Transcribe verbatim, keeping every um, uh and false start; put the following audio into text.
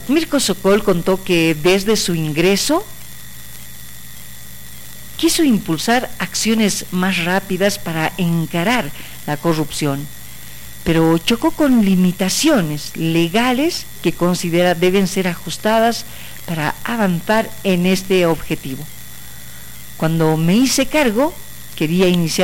Mirko Sokol contó que desde su ingreso quiso impulsar acciones más rápidas para encarar la corrupción, pero chocó con limitaciones legales que considera deben ser ajustadas para avanzar en este objetivo. Cuando me hice cargo, quería iniciar